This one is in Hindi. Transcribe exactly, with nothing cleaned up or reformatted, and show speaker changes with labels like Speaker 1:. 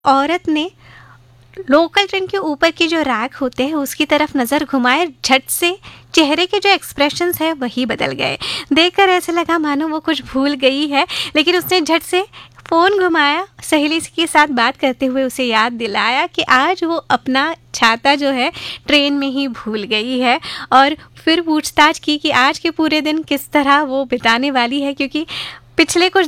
Speaker 1: औरत ने लोकल ट्रेन के ऊपर की जो रैक होते हैं उसकी तरफ नज़र घुमाए, झट से चेहरे के जो एक्सप्रेशंस हैं वही बदल गए। देखकर ऐसे लगा मानो वो कुछ भूल गई है, लेकिन उसने झट से फ़ोन घुमाया, सहेली के साथ बात करते हुए उसे याद दिलाया कि आज वो अपना छाता जो है ट्रेन में ही भूल गई है। और फिर पूछताछ की कि आज के पूरे दिन किस तरह वो बिताने वाली है, क्योंकि पिछले कुछ